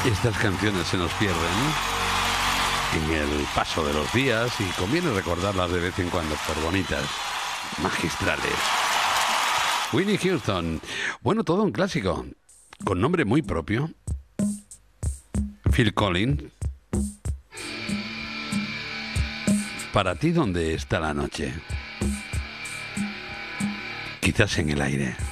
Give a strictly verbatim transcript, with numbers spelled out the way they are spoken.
Estas canciones se nos pierden en el paso de los días y conviene recordarlas de vez en cuando por bonitas, magistrales. Whitney Houston. Bueno, todo un clásico, con nombre muy propio. Phil Collins. Para ti, ¿dónde está la noche? Quizás en el aire.